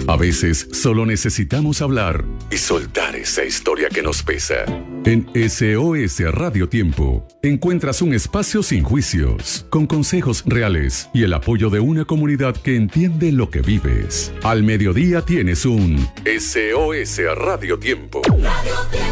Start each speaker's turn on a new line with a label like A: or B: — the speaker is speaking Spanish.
A: A veces solo necesitamos hablar y soltar esa historia que nos pesa. En SOS Radio Tiempo encuentras un espacio sin juicios, con consejos reales y el apoyo de una comunidad que entiende lo que vives. Al mediodía tienes un SOS Radio Tiempo. Radio Tiempo.